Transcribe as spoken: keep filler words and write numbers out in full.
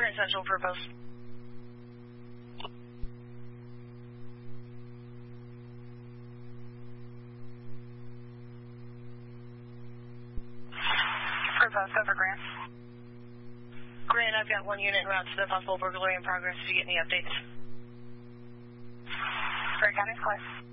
Grand Central for post. For post, over Grand. Grand, I've got one unit en route to the possible burglary in progress if you get any updates. Grand County's close.